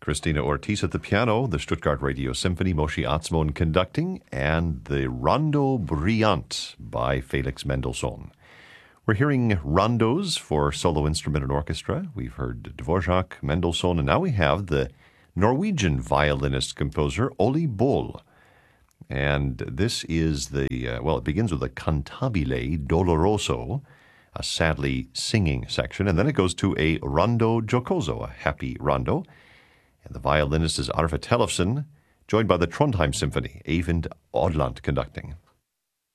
Christina Ortiz at the piano, the Stuttgart Radio Symphony, Moshe Atzmon conducting, and the Rondo Brillant by Felix Mendelssohn. We're hearing rondos for solo instrument and orchestra. We've heard Dvorak, Mendelssohn, and now we have the Norwegian violinist-composer Ole Bull. And this is it begins with a Cantabile Doloroso, a sadly singing section, and then it goes to a Rondo Giocoso, a happy rondo. And the violinist is Arve Tellefsen, joined by the Trondheim Symphony, Eivind Odland conducting.